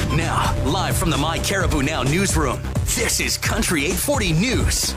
Now, live from the My Caribou Now newsroom, this is Country 840 News.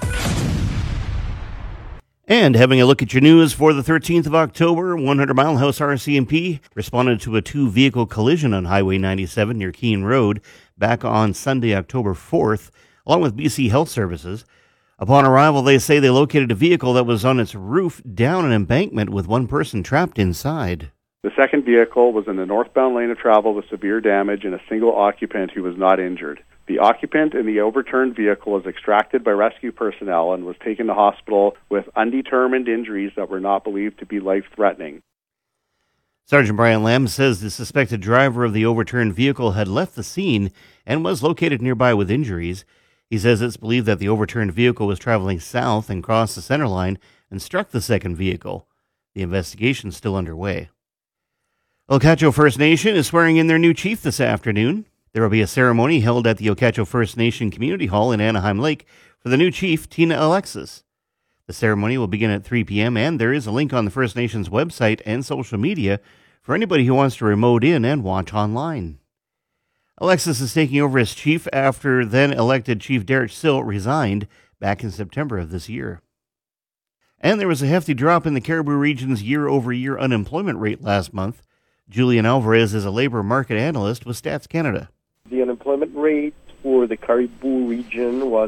And having a look at your news for the 13th of October, 100 Mile House RCMP responded to a two-vehicle collision on Highway 97 near Keene Road back on Sunday, October 4th, along with BC Health Services. Upon arrival, they say they located a vehicle that was on its roof down an embankment with one person trapped inside. The second vehicle was in the northbound lane of travel with severe damage and a single occupant who was not injured. The occupant in the overturned vehicle was extracted by rescue personnel and was taken to hospital with undetermined injuries that were not believed to be life-threatening. Sergeant Brian Lamb says the suspected driver of the overturned vehicle had left the scene and was located nearby with injuries. He says it's believed that the overturned vehicle was traveling south and crossed the center line and struck the second vehicle. The investigation is still underway. Okacho First Nation is swearing in their new chief this afternoon. There will be a ceremony held at the Okacho First Nation Community Hall in Anaheim Lake for the new chief, Tina Alexis. The ceremony will begin at 3 p.m., and there is a link on the First Nation's website and social media for anybody who wants to remote in and watch online. Alexis is taking over as chief after then-elected Chief Derek Sill resigned back in September of this year. And there was a hefty drop in the Cariboo region's year-over-year unemployment rate last month. Julian Alvarez is a labor market analyst with Stats Canada. The unemployment rate for the Cariboo region was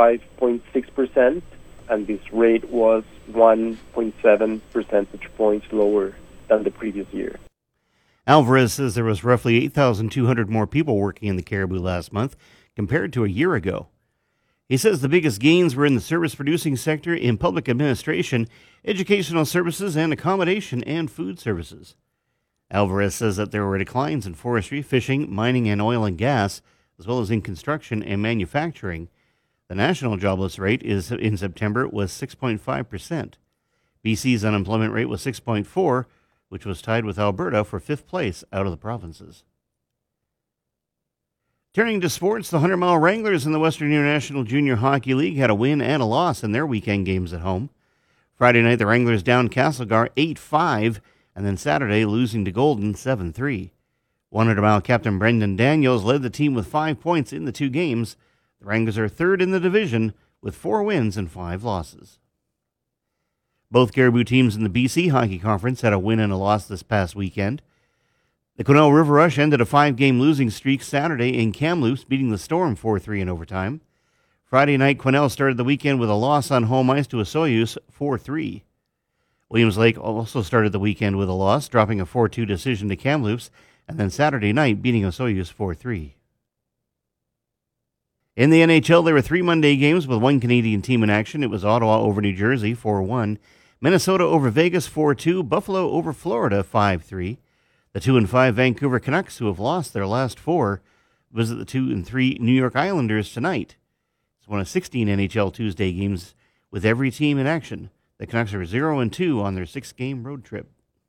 5.6%, and this rate was 1.7 percentage points lower than the previous year. Alvarez says there was roughly 8,200 more people working in the Cariboo last month compared to a year ago. He says the biggest gains were in the service-producing sector, in public administration, educational services, and accommodation and food services. Alvarez says that there were declines in forestry, fishing, mining, and oil and gas, as well as in construction and manufacturing. The national jobless rate in September was 6.5%. BC's unemployment rate was 6.4%, which was tied with Alberta for fifth place out of the provinces. Turning to sports, the 100 Mile Wranglers in the Western International Junior Hockey League had a win and a loss in their weekend games at home. Friday night, the Wranglers downed Castlegar 8-5, and then Saturday, losing to Golden 7-3. 100 Mile captain Brendan Daniels led the team with 5 points in the two games. The Wranglers are third in the division with 4 wins and 5 losses. Both Cariboo teams in the BC Hockey Conference had a win and a loss this past weekend. The Quesnel River Rush ended a 5-game losing streak Saturday in Kamloops, beating the Storm 4-3 in overtime. Friday night, Quesnel started the weekend with a loss on home ice to Osoyoos 4-3. Williams Lake also started the weekend with a loss, dropping a 4-2 decision to Kamloops, and then Saturday night beating Osoyoos 4-3. In the NHL, there were 3 Monday games with one Canadian team in action. It was Ottawa over New Jersey 4-1, Minnesota over Vegas 4-2, Buffalo over Florida 5-3. The 2-5 Vancouver Canucks, who have lost their last 4, visit the 2-3 New York Islanders tonight. It's one of 16 NHL Tuesday games with every team in action. The Canucks are 0-2 on their 6-game road trip.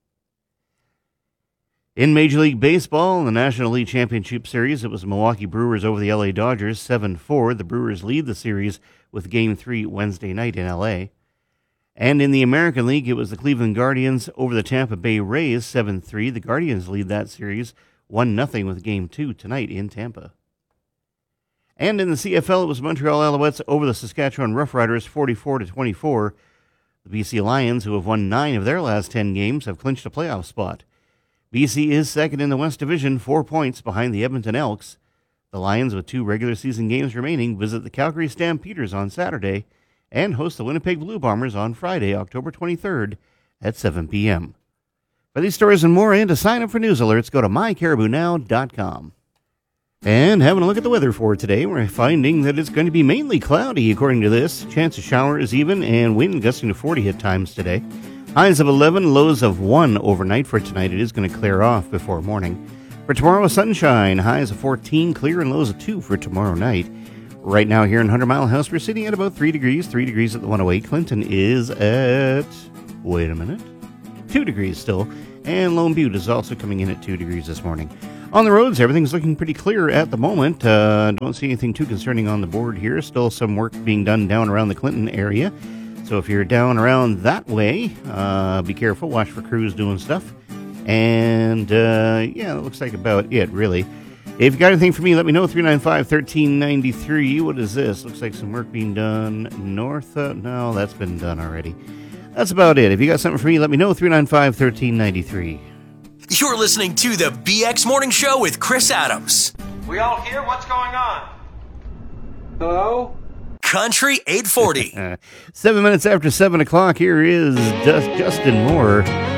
In Major League Baseball, in the National League Championship Series, it was the Milwaukee Brewers over the LA Dodgers 7-4. The Brewers lead the series with Game 3 Wednesday night in LA. And in the American League, it was the Cleveland Guardians over the Tampa Bay Rays 7-3. The Guardians lead that series 1-0 with Game 2 tonight in Tampa. And in the CFL, it was Montreal Alouettes over the Saskatchewan Roughriders 44-24. The BC Lions, who have won 9 of their last 10 games, have clinched a playoff spot. BC is second in the West Division, 4 points behind the Edmonton Elks. The Lions, with 2 regular season games remaining, visit the Calgary Stampeders on Saturday and host the Winnipeg Blue Bombers on Friday, October 23rd at 7 p.m. For these stories and more, and to sign up for news alerts, go to mycaribounow.com. And having a look at the weather for today, we're finding that it's going to be mainly cloudy, according to this. Chance of showers even, and wind gusting to 40 at times today. Highs of 11, lows of 1 overnight for tonight. It is going to clear off before morning. For tomorrow, sunshine. Highs of 14, clear, and lows of 2 for tomorrow night. Right now here in 100 Mile House, we're sitting at about 3 degrees. 3 degrees at the 108. Clinton is at, 2 degrees still. And Lone Butte is also coming in at 2 degrees this morning. On the roads, everything's looking pretty clear at the moment. Don't see anything too concerning on the board here. Still some work being done down around the Clinton area. So if you're down around that way, be careful. Watch for crews doing stuff. And, yeah, it looks like about it, really. If you got anything for me, let me know. 395-1393. What is this? Looks like some work being done north. No, that's been done already. That's about it. If you got something for me, let me know. 395-1393. You're listening to the BX Morning Show with Chris Adams. We all here? What's going on? Hello? Country 840. 7 minutes after 7 o'clock, here is Justin Moore.